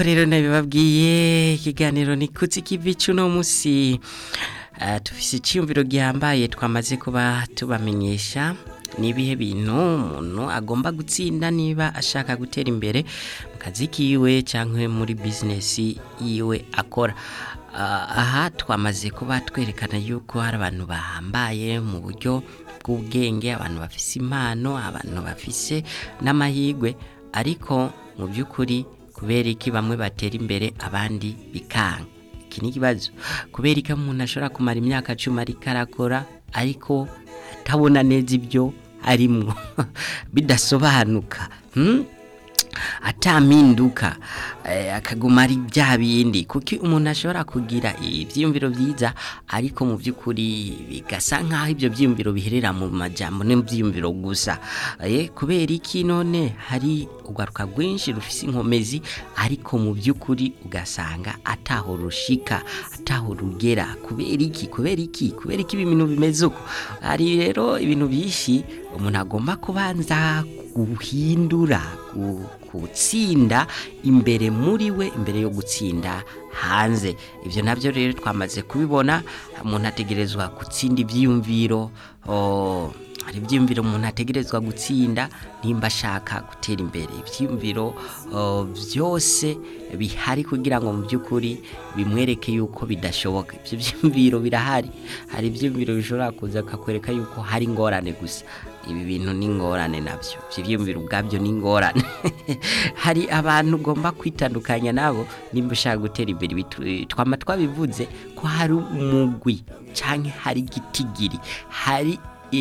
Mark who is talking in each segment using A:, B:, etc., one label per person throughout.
A: Rero nabibabwiye ikiganiro ni kutsi kivi cuno musi tufise iciyumviro gihambaye twamaze kuba tubamenyesha nibihe bintu umuntu agomba gutsinda niba ashaka gutera imbere mu kazi kiwe canke muri business yiwe akora. Aha twamaze kuba twerekana yuko hari abantu bahambaye mu buryo bw'ubwenge, abantu bafise impano, abantu bafise n'amahirwe, ariko mu by'ukuri kubera iki bamwe batera imbere abandi bikanga. Iki ni kibazo kubera iki umuntu ashobora kumara imyaka 10 ariko arakora ariko atabona neza ibyo arimwo bidasobanuka, ataminduka, akaguma ari bya bindi. Kuki umuntu ashobora kugira ivyiyumviro vyiza ariko mu by'ukuri bigasa nkaho ibyo vyiyumviro biherera mu majambo n'ivyiyumviro gusa. Kubera iki none hari ugaruka rwinshi rufise inkomezi ariko mu by'ukuri ugasanga ataho rushika, ataho rugera. Kubera iki ibintu bimeze uko? Ari rero ibintu bishi umuntu agomba kubanza guhindura, gutsinda imbere muri we imbere yo gutsinda hanze. Ivyo navyo rero twamaze kubibona. Umuntu ategerezwa gutsinda ivyiyumviro, hari ivyiyumviro umuntu ategerezwa gutsinda nimba ashaka gutera imbere. Ivyiyumviro vyose bihari kugira ngo mu by'ukuri bimwereke yuko bidashoboka. Ivyo vyiyumviro birahari. Hari ivyiyumviro bishobora kuza kakwereka yuko hari ingorane gusa. Ibi bintu ni ingorane navyo, ivyiyumviro ubwabyo ni ingorane. Hari abantu ugomba kwitandukanya nabo nimba ushaka gutera imbere. Twama twabivuze ko hari umugwi canke hari gitigiri, hari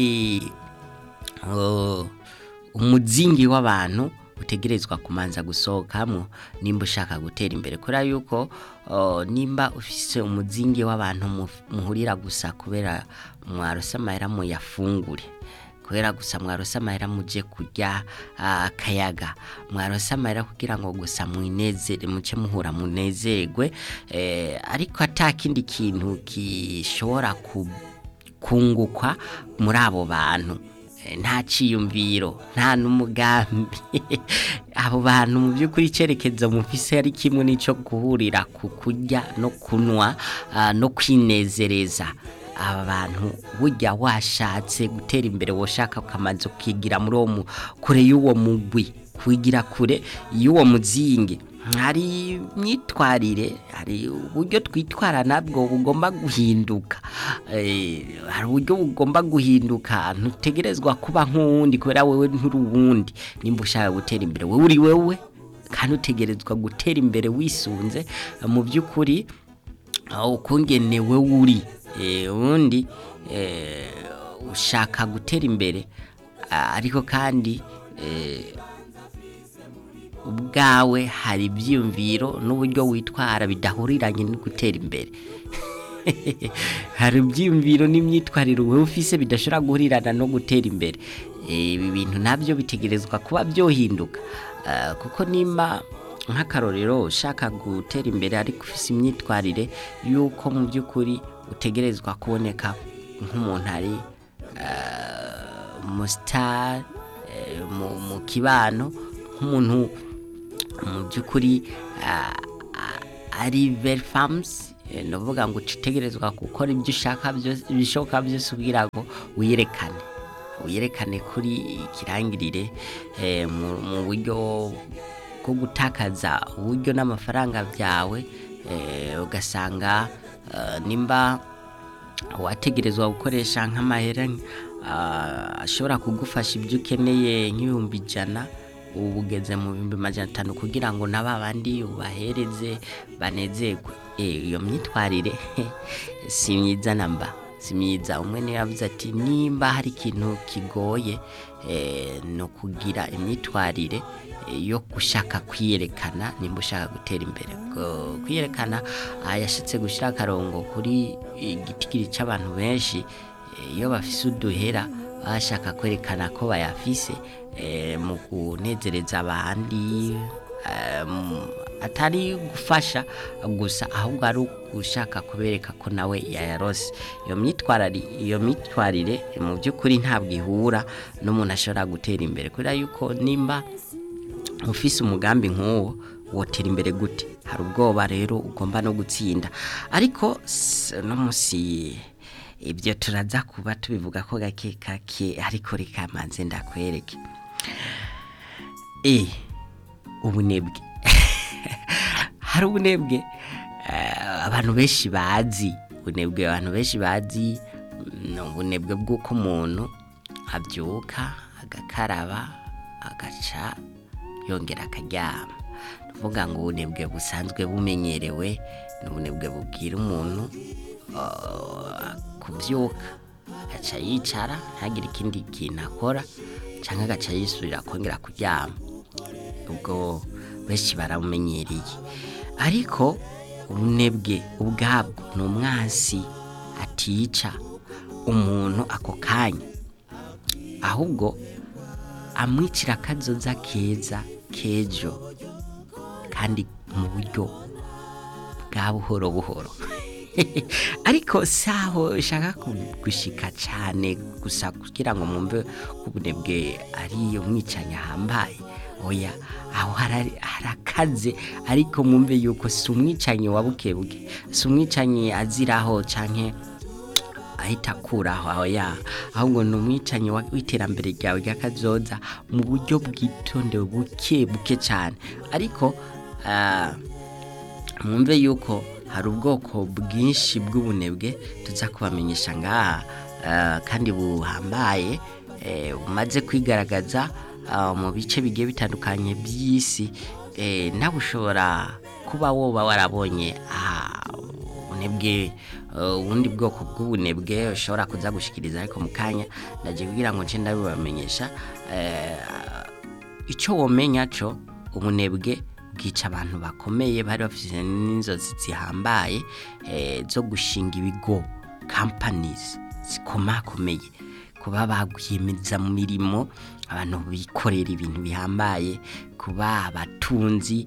A: umuzingi w'abantu utegerezwa kumanza gusohokamwo nimba ushaka gutera imbere. Kora yuko nimba ufise umuzingi w'abantu muhurira gusa kubera mwarose amahera mu yafungure, kubera gusa mwarose amahera muje kurya akayaga, mwarose amahera kugira ngo gusa mwinezere, muce muhura munezerwe, ariko atakindi kintu gishobora kungukwa muri abo bantu, nta ciyumviro, nta n'umugambi. Abo bantu mu by'ukuri cerekezo mufise ari kimwe nico guhurira ku kurya no kunwa no kwinezereza. Aba bantu burya washatse gutera imbere, woshaka kamaze ukigira muri uwo kure y'uwo mugwi, kwigira kure y'uwo muzingi. Hari myitwarire, hari uburyo twitwara nabwo bugomba guhinduka. Hari uburyo bugomba guhinduka, ntutegerezwa kuba nk'uwundi kubera wewe nturi uwundi. Nimba ushaka gutera imbere wewe uri wewe, kandi utegerezwa gutera imbere wisunze mu by'ukuri ukungenewe uri. Undi ushaka gutera imbere ariko kandi ubwawe hari ibyiyumviro n'uburyo witwara bidahuriranye no gutera imbere. Hari ibyiyumviro n'imyitwarire wowe ufise bidashobora guhurirana no gutera imbere. Ibi bintu nabyo bitegerezwa kuba byohinduka, kuko nimba nk'akarorero ushaka gutera imbere ariko ufise imyitwarire yuko mu by'ukuri utegerezwa kuboneka nk'umuntu ari umustar mu kibano, nk'umuntu mu by'ukuri ari very famous, novuga ngo utegerezwa gukora ibyo ushaka byose, bishoboka byose kugira ngo wiyerekane kuri ikirangirire mu buryo bwo gutakaza uburyo n'amafaranga byawe. Ugasanga nimba wategerezwa gukoresha nk'amahera ashobora kugufasha ibyo ukeneye nk'ibihumbi 100, ubu ugeze mu 500 kugira ngo nababandi ubahereze banezerwe. Iyo myitwarire si myiza namba, si myiza. Umwe ni yavuze ati nimba hari ikintu kigoye no kugira imyitwarire yo gushaka kwiyerekana nimba ushaka gutera imbere. Kwiyerekana yashitse gushira karongo kuri igitigiri c'abantu benshi, iyo bafise uduhera bashaka kwerekana ko bayafise mu kunezereza abandi, atari gufasha gusa ahubwo ari gushaka kubereka ko nawe yayarose. Iyo myitwarire mu by'ukuri ntabwo ihura n'umuntu ashobora gutera imbere, kubera yuko nimba ufise umugambi nk'uwo wotera imbere gute? hari ubwoba rero ugomba no gutsinda, ariko no musi ibyo turaza kuba tubivuga ko gake kake, ariko reka manze ndakwereke ubunebwe. Hari ubunebwe abantu benshi bazi, ubunebwe abantu benshi bazi ni ubunebwe bw'uko umuntu abyuka agakaraba agaca yongera akaryama. Tuvuga ngo ubunebwe busanzwe bumenyerewe ni ubunebwe bubwira umuntu kubyuka agaca yicara ntagire ikindi kintu akora, cyangwa agaca yisubira kongera kuryama. Ubwo benshi barabumenyereye, ariko ubunebwe ubwabwo ni umwansi atica umuntu ako kanya, ahubwo amwicira akazoza keza kejo, kandi mu buryo bwa buhoro buhoro. Ariko saho shaka gushika cyane gusa kugira ngo mumve ubunebwe ari umwicanya hambaye. Oya, aho harakaze, ariko mumve yuko si umwicanyi wa bukebuke, si umwicanyi aziraho canke ahita kuraho. Oya, ahubwo ni umwicanyi w'iterambere ryawe ry'akazoza mu buryo bwitondewe buke cyane. Ariko mwumve yuko hari ubwoko bwinshi bw'ubunebwe tuza kubamenyesha ngaha, kandi buhambaye, bumaze kwigaragaza mu bice bigiye bitandukanye by'isi. Nawe ushobora kuba woba warabonye ubunebwe, ubundi bwoko bw'ubunebwe ushobora kuza gushikiriza, ariko mu kanya ndagiye kugira ngo nce ndabibamenyesha. Icyo womenya cyo, ubunebwe bwica abantu bakomeye bari bafite n'inzozi zihambaye zo gushinga ibigo, companies zikomakomeye, kuba bagwiyemeza mu mirimo, abantu bikorera ibintu bihambaye, kuba abatunzi,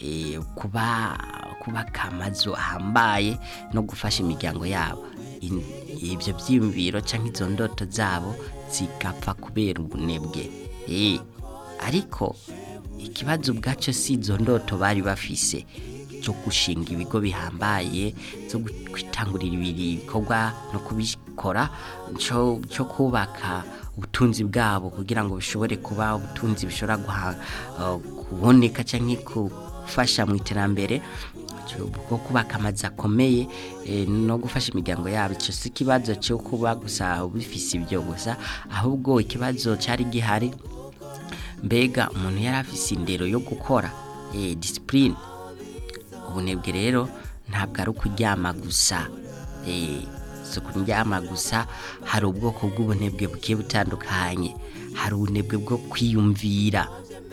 A: kuba kamazo ahambaye no gufasha imiryango yabo. Ibyo byiyumviro cyangwa izo ndoto zabo zigapfa kubera ubunebwe. Ariko ikibazo ubwacyo si izo ndoto bari bafise zo gushinga ibigo bihambaye, zo kwitangurira ibikorwa no kubikora, cyo kubaka ubutunzi bwabo kugira ngo bishobore kuba ubutunzi bishobora kuboneka cyangwa gufasha mu iterambere, bwo kubaka amazu akomeye no gufasha imiryango yabo. Icyo si ikibazo cyo kuba gusa bifise ibyo gusa, ahubwo ikibazo cyari gihari, mbega umuntu yari afise indero yo gukora, discipline. Ubunebwe rero ntabwo ari ukuryama gusa, si ukuryama gusa. Hari ubwoko bw'ubunebwe bugiye butandukanye. Hari ubunebwe bwo kwiyumvira,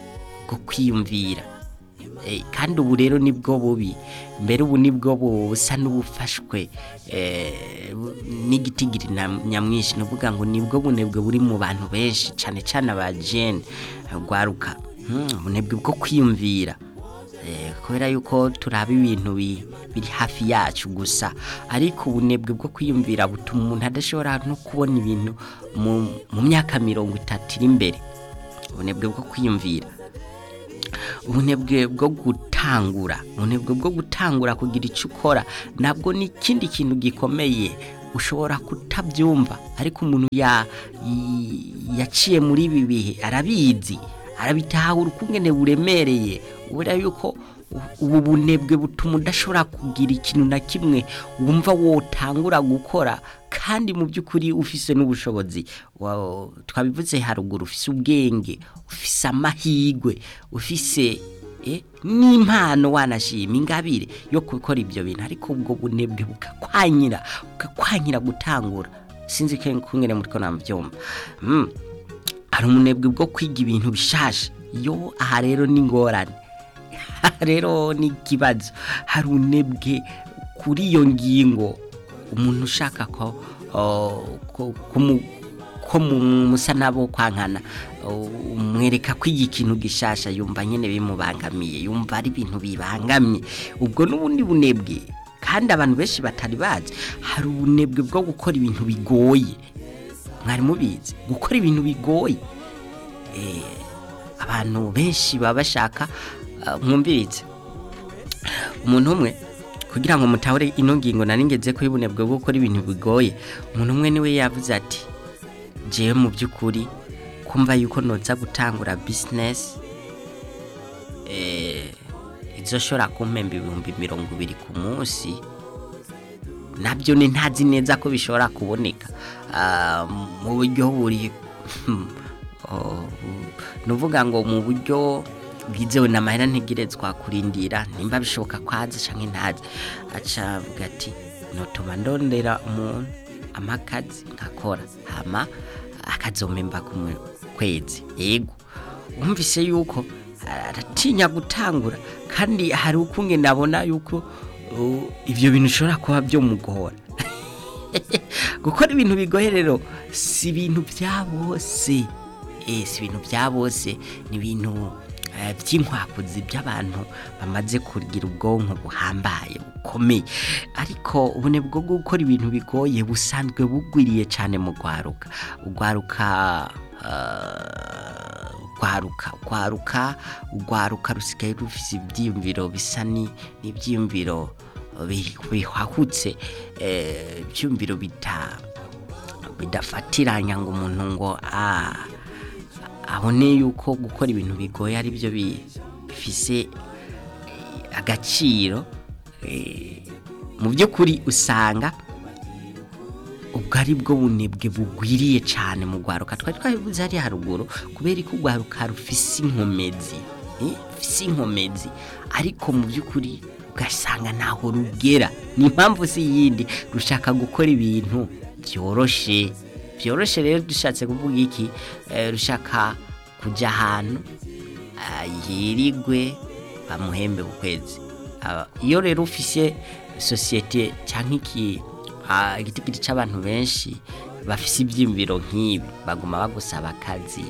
A: kandi ubu rero nibwo bubi. Mbere ubu nibwo busa n'ubufashwe n'igitigiri nyamwinshi. Nuvuga ngo nibwo bunebwe buri mu bantu benshi, cyane cyane abajene rwaruka, ubunebwe bwo kwiyumvira, kubera yuko turaba ibintu biri hafi yacu gusa. Ariko ubunebwe bwo kwiyumvira butuma umuntu adashobora no kubona ibintu mu myaka 30 iri imbere. Ubunebwe bwo kwiyumvira, ubunebwe bwo gutangura kugira icyo ukora, nabwo ni ikindi kintu gikomeye. Ushobora kutabyumva, ariko umuntu yaciye muri ibi bihe arabizi, arabitahura ukungene buremereye. Ubura yuko ubu bunebwe butuma udashobora kugira ikintu na kimwe wumva wotangura gukora, kandi mu by'ukuri ufise n'ubushobozi. Twabivuze haruguru, ufise ubwenge, ufise amahigwe, ufise n'impano, wanashima ingabire yo gukora ibyo bintu, ariko ubwo bunebwe bukakwanyira gutangura. Sinzi kungene muri ko nabyumva. Hari umunebwe bwo kwiga ibintu bishasha. Aha rero ni ngorane, rero ni kibazo. Hari unebwe kuri iyo ngingo, umuntu ushaka ko musa nabo kwankana, umwereka kwiga ikintu gishasha, yumva nyene bimubangamiye, yumva ari ibintu bibangamye. Ubwo n'ubundi bunebwe, kandi abantu benshi batari bazi. Hari ubunebwe bwo gukora ibintu bigoye. Mwari mubizi gukora ibintu bigoye? Abantu benshi baba bashaka, mwumvirize, umuntu umwe kugira ngo mutahure ino ngingo nari ngeze ko ibunebwe bwo gukora ibintu bigoye umuntu umwe niwe yavuze ati jewe mu by'ukuri kumva yuko noza gutangura business izoshora kumpemba 200 ku munsi nabyo ni ntazi neza ko bishobora kuboneka mu buryo buri nuvuga ngo mu buryo bwizewe n'amahera ntegerezwa kurindira nimba bishoboka kwaza canke ntazi aca avuga ati notuma ndondera umuntu amakazi nkakora hama akazomemba ku kwezi yego umvise yuko aratinya gutangura kandi hari ukunge nabona yuko ivyo bintu ushobora kuba byo mugora gukora ibintu bigoye rero si ibintu bya bose si ibintu bya bose ni ibintu by'inkwakuzi by'abantu bamaze kugira ubwonko buhambaye bukomeye ariko ubune bwo gukora ibintu bigoye busanzwe bugwiriye cyane mu ugwaruka rusigaye rufise ibyiyumviro bisa n'ibyiyumviro bihahutse ibyiyumviro bidafatiranya ngo umuntu ngo abone yuko gukora ibintu bigoye ari byo bifise agaciro mu by'ukuri usanga ubwo ari bwo bunebwe bugwiriye cyane mu gwaruka twari twabivuze ari haruguru kubera ko gwaruka rufise inkomezi ariko mu by'ukuri ugasanga naho rugera ni impamvu si yindi rushaka gukora ibintu byoroshe rero dushatse kuvuga iki rushaka kujya ahantu yirigwe bamuhembe ku kwezi iyo rero ufise societe cyangwa igitigiri cy'abantu benshi bafise ibyimviro nk'ibi baguma bagusaba akazi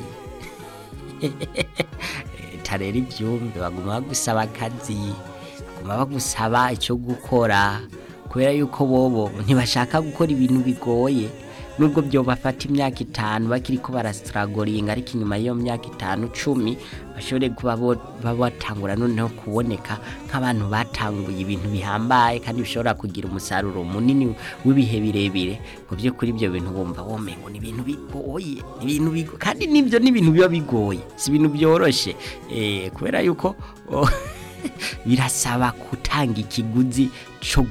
A: tarera ibyumbe baguma bagusaba akazi baguma bagusaba icyo gukora kubera yuko bobo ntibashaka gukora ibintu bigoye nubwo byo bafata imyaka 5 bakiriko barastragoringa ariko inyuma y'iyo myaka 5-10 bashobore kuba batangura noneho kuboneka nk'abantu batanguye ibintu bihambaye kandi bishobora kugira umusaruro munini w'ibihe birebire mu byo kuri ibyo bintu bumva womengo ni ibintu bigoye kandi nibyo ni ibintu biba bigoye si ibintu byoroshe kubera yuko birasaba gutanga ikiguzi cyo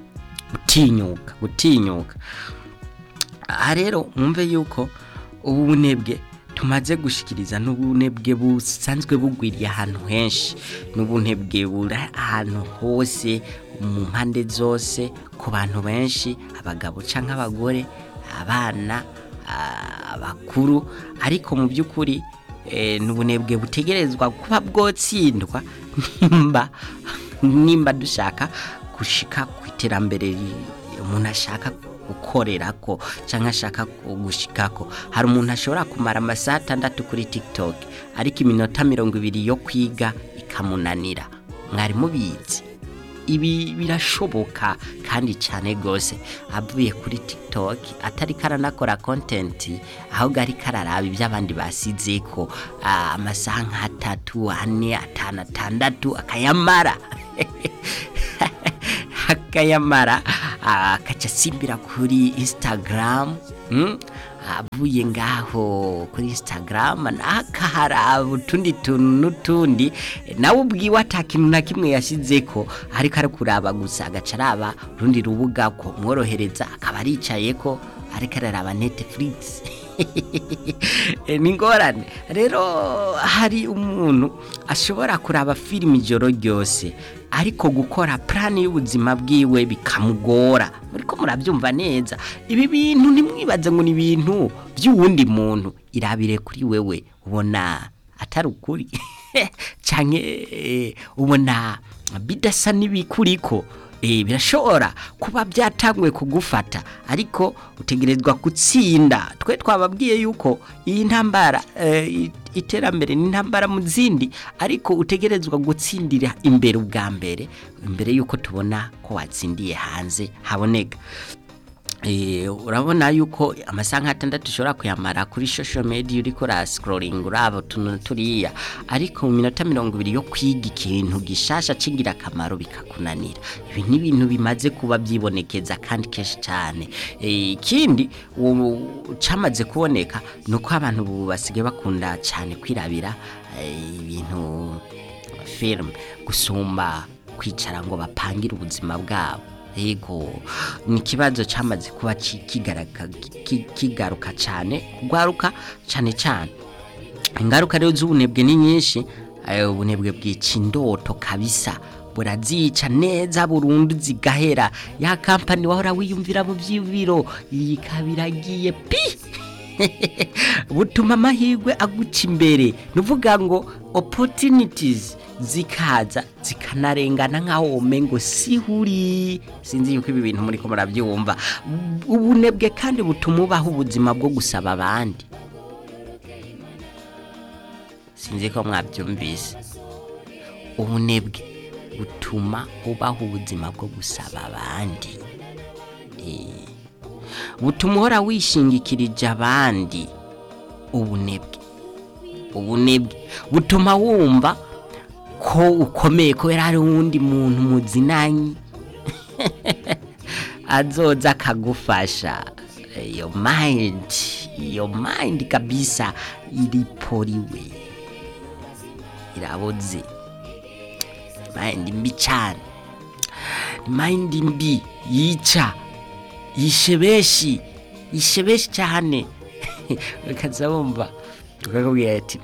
A: gutinyuka rero mwumve yuko ubunebwe tumaze gushikiriza n'ubunebwe busanzwe bugwiriye ahantu henshi n'ubunebwe buri ahantu hose mu mpande zose ku bantu benshi abagabo canke abagore abana abakuru ariko mu by'ukuri n'ubunebwe butegerezwa kuba bwotsindwa nimba dushaka gushika ku iterambere umuntu ashaka gukorerako cyangwa ashaka gushikako hari umuntu ashobora kumara amasaha 6 kuri TikTok ariko iminota 20 yo kwiga ikamunanira mwari mubizi ibi birashoboka kandi cyane gose avuye kuri TikTok atari karanakora content aho gari kararaba iby'abandi basizeko amasaha 3 4 5 6 akayamara akaca simbira kuri Instagram avuye ngaho kuri Instagram akaharaba utundi n'utundi nawe ubwiwe atakintu na kimwe yashizeko ariko arakuraba gusa agacaraba rundi rubuga ko mworohereza akaba aricayeko ariko araraba Netflix ningorane rero hari umuntu ashobora kuraba film ijoro ryose ariko gukora plan y'ubuzima bwiwe bikamugora muriko murabyumva neza ibi bintu ntimwibaze ngo ni ibintu by'uwundi muntu irabire kuri wewe ubona atari ukuri canke ubona bidasa nibikuriko birashobora kuba byatanguye kugufata ariko utegerezwa gutsinda twe twababwiye yuko iyi ntambara iterambere ni ntambara mu zindi ariko utegerezwa gutsindira imbere ubwa mbere yuko tubona ko watsindiye hanze haboneka urabona yuko amasaha 6 ushobora kuyamara kuri social media uriko scrolling uraba turiya, ariko mu minota 20 yo kwiga ikintu gishasha cingira akamaro bikakunanira. Ibi ni ibintu bimaze kuba byibonekeza kandi kenshi cyane. Ikindi camaze kuboneka nuko abantu basigaye bakunda cyane kwirabira ibintu film gusumba kwicara ngo bapangire ubuzima bwabo. Yego ni kibazo cyamaze kuba kigaruka cyane kugwaruka cyane cyane. Ingaruka rero z'ubunebwe ni nyinshi. Ubunebwe bwica indoto kabisa, burazica neza burundu zigahera. Ya kampani wahora wiyumvira mu by'ibiro ikabiragiye pi butuma amahirwe aguca imbere. Nuvuga ngo opportunities zikaza zikanarengana nkaho omengo sihuri. Sinzi yuko ibi bintu muri ko murabyumva. Ubunebwe kandi butuma ubaho ubuzima bwo gusaba abandi. Sinzi ko mwabyumvise. Ubunebwe butuma ubaho ubuzima bwo gusaba abandi. Butuma uhora wishingikirije abandi. Ubunebwe butuma wumva ko ukomeye ko yari uwundi muntu muzinanyi azoza akagufasha. Your mind kabisa iriporiwe, iraboze. Mind mbi cyane, mind mbi yica, yishebeshi cyane. Ukazabumva ukakubwira ati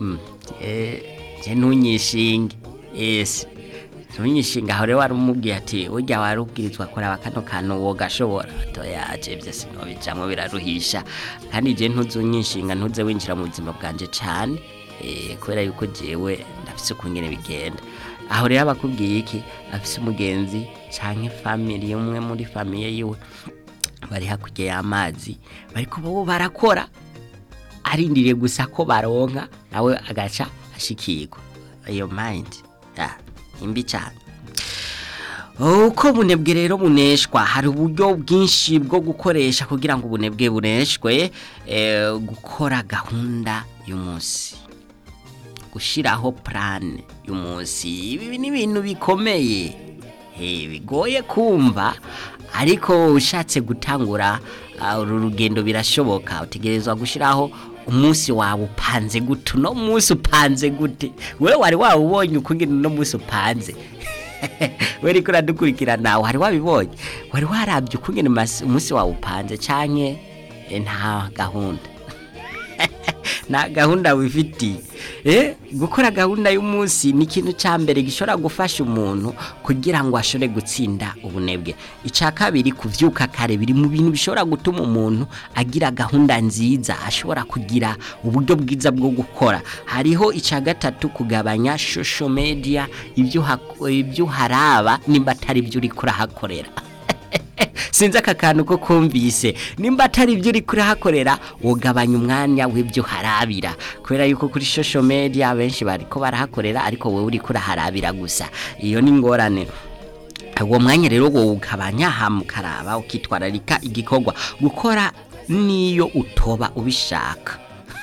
A: je ntunyishinge. Yes, ntunyishinga aho rero warumubwiye ati urya warubwirizwa kuraba kano kantu wogashobora. Toya jevye sinobijamwe biraruhisha, kandi je ntuzonyishinga ntuze winjira mu buzima bwanje cyane kubera yuko jewe ndafise ukungene bigenda. Aho rero abakubwiye iki, afise umugenzi canke family umwe muri famille yiwe bari hakurya y'amazi, bariko bo barakora arindiriye gusa ko baronka nawe agaca ashikirwa. Iyo mind imbi cyane. Uko bunebwe rero buneshwa, hari uburyo bwinshi bwo gukoresha kugira ngo ubunebwe buneshwe. Gukora gahunda y'umunsi, gushiraho plan y'umunsi. Ibi ni ibintu bikomeye bigoye kumva, ariko ushatse gutangura uru rugendo birashoboka. Utegerezwa gushiraho umunsi wawe upanze gute. No munsi upanze gute? Wewe wari wawubonye ukungene no munsi upanze? Weri kura dukurikira nawe hari wabibonye? Wari warabye ukungene umunsi wawe upanze canke nta gahunda? Na gahunda wifiti. Gukora gahunda y'umunsi ni ikintu cyambere gishobora gufasha umuntu kugira ngo ashobore gutsinda ubunebwe. Ica kabiri, kuvyuka kare biri mu bintu bishobora gutuma umuntu agira gahunda nziza, ashobora kugira uburyo bwiza bwo gukora. Hariho ica gatatu, kugabanya social media, ibyo haraba nimba atari byo uri kurahakorera. Sinzi aka kantu ko kumvise, nimba atari ibyo uri kurahakorera wogabanya umwanya w'ibyo harabira, kubera yuko kuri social media benshi bariko barahakorera ariko wewe uri kuraharabira gusa. Iyo ni ngorane. Uwo mwanya rero wo ugabanya hamukaraba ukitwararika igikorwa gukora niyo utoba ubishaka.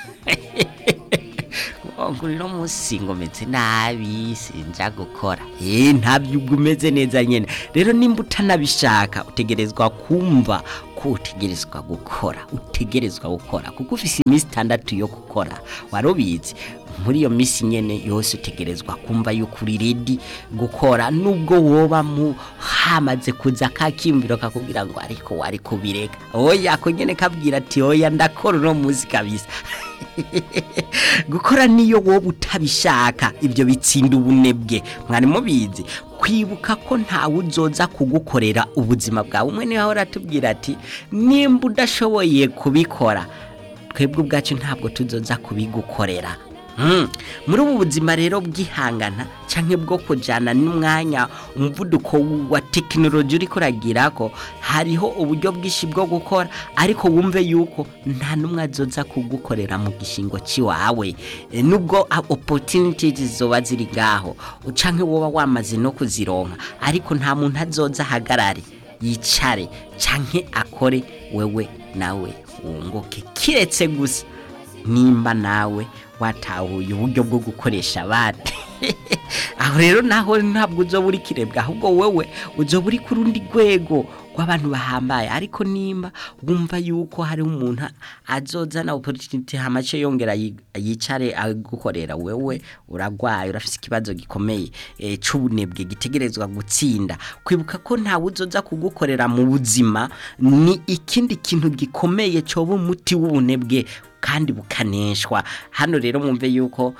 A: Nguriro musi ngomeze nabi sinja gukora. Ntabyo ugumeze neza nyene. Rero nimba utanabishaka utegerezwa kumva ko utegerezwa gukora kuko ufise iminsi 6 yo gukora. Warobizi muri iyo minsi nyene yose utegerezwa kumva yuko uri ready gukora, nubwo woba mu hamaze kuza kakimviro kakubwira ngo ariko wari kubireka. Oya ko nyene kabwira ati oya ndakora no muzi kabisa. Gukora niyo wowe utabishaka, ibyo bitsinda ubunebwe. Mwari mubizi kwibuka ko ntawe uzoza kugukorera ubuzima bwawe. Umwe niwe ahora atubwira ati nimba udashoboye kubikora twebwe ubwacu ntabwo tuzoza kubigukorera. Muri ubu buzima rero bwihangana canke bwo kujana n'umwanya umuvuduko wa technology uri kuragira ko hariho uburyo bwishi bwo gukora, ariko wumve yuko nta numwe azoza kugukorera mu gishingo ciwawe. Nubwo opportunities zoba ziri ngaho canke woba wamaze no kuzironka, ariko nta muntu azoza hagarare yicare canke akore wewe nawe wunguke kiretse gusa nimba nawe watahuye uburyo bwo gukoresha abandi aho rero naho ntabwo uzoba uri kirebwa ahubwo wewe uzoba uri ku rundi rwego rw'abantu bahambaye ariko nimba wumva yuko hari umuntu azozana opportunity hamace yongera yicare agukorera wewe uragwaye urafise ikibazo gikomeye c'ubunebwe gitegerezwa gutsinda kwibuka ko ntawe uzoza kugukorera mu buzima ni ikindi kintu gikomeye coba umuti w'ubunebwe kandi bukaneshwa hano rero mwumve yuko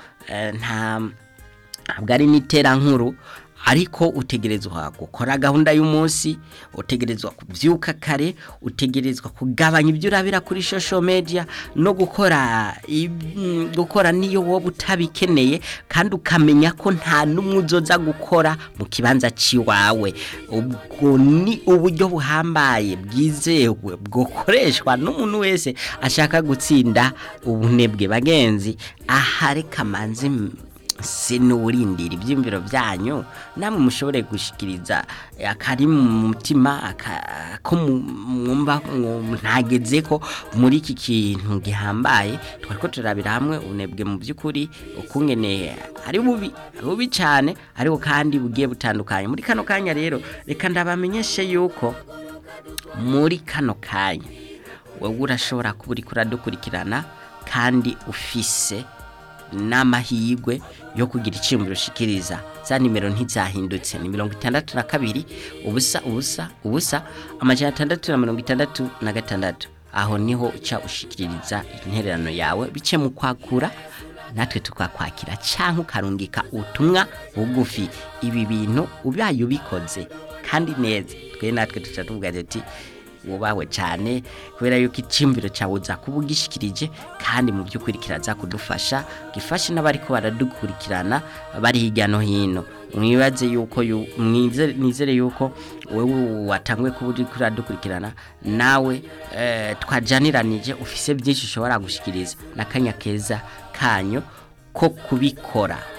A: ntabwo ari n'iterankuru ariko utegerezwa gukora gahunda y'umunsi utegerezwa kubyuka kare utegerezwa kugabanya ibyo urabira kuri social media no gukora niyo wowe utabikeneye kandi ukamenya ko nta numwe uzoza gukora mu kibanza ciwawe ubwo ni uburyo buhambaye bwizewe bwokoreshwa n'umuntu wese ashaka gutsinda ubunebwe bagenzi ahareka manzi sinurindira ibyimviro byanyu namwe mushobore gushikiriza akari mu mutima ko mwumva ntageze ko muri iki kintu gihambaye twariko turabira hamwe unebwe mu byukuri ukungene ari bubi cyane ariko kandi bugiye butandukanye muri kano kanya rero reka ndabamenyeshe yuko muri kano kanya wowe urashobora kuba uri kuradukurikirana kandi ufise n'amahirwe yo kugira iciyumviro ushikiriza za nimero ntizahindutse ni 62 ubusa amajana 666 aho niho uca ushikiriza intererano yawe bice mu kwakura natwe tukakwakira canke ukarungika ubutumwa bugufi ibi bintu ubaye ubikoze kandi neza twe natwe tuca tuvuga ati wubawe cyane kubera yuko icimviro cyawe za kubugishikirije kandi mu by'ukuri kiraza kudufasha gifashe n'abari ko baradukurikirana bari hirya no hino mwibaze yuko nizere yuko wewe watangwe kuburi kuradukurikirana nawe twajaniranije ufise byinshi ushobora gushikiriza nakanya keza kanyo ko kubikora